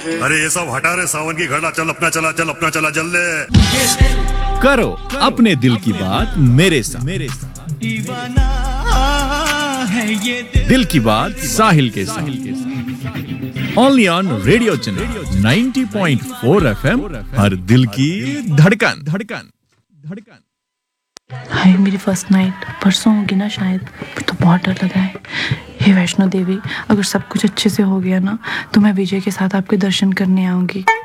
अरे ये सब हटा रे, सावन की घड़ा, चल अपना चला जल्दी। करो अपने दिल की बात मेरे साथ। दिल की बात साहिल के साथ। Only on radio channel 90.4 FM, हर दिल की धड़कन। हाय, मेरी फर्स्ट नाइट परसों होगी ना शायद, तो बहुत डर लगा है। हे वैष्णो देवी, अगर सब कुछ अच्छे से हो गया ना तो मैं विजय के साथ आपके दर्शन करने आऊंगी।